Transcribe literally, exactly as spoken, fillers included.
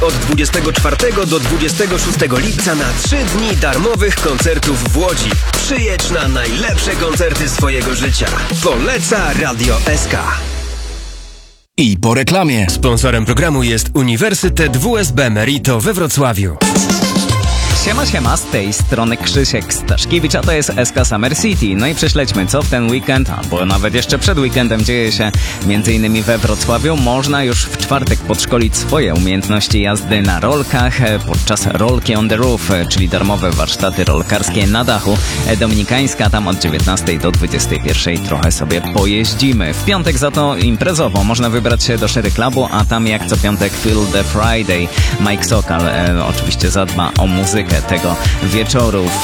Od dwudziestego czwartego do dwudziestego szóstego lipca na trzy dni darmowych koncertów w Łodzi. Przyjedź na najlepsze koncerty swojego życia. Poleca Radio S K. I po reklamie. Sponsorem programu jest Uniwersytet W S B Merito we Wrocławiu. Siema, siema, z tej strony Krzysiek Staszkiewicz, a to jest S K Summer City. No i prześledźmy, co w ten weekend, albo nawet jeszcze przed weekendem dzieje się między innymi we Wrocławiu. Można już w czwartek podszkolić swoje umiejętności jazdy na rolkach podczas Rolki on the Roof, czyli darmowe warsztaty rolkarskie na dachu. Dominikańska, tam od dziewiętnastej do dwudziestej pierwszej trochę sobie pojeździmy. W piątek za to imprezowo można wybrać się do Sherry Clubu, a tam jak co piątek Feel the Friday. Mike Sokal e, oczywiście zadba o muzykę tego wieczoru.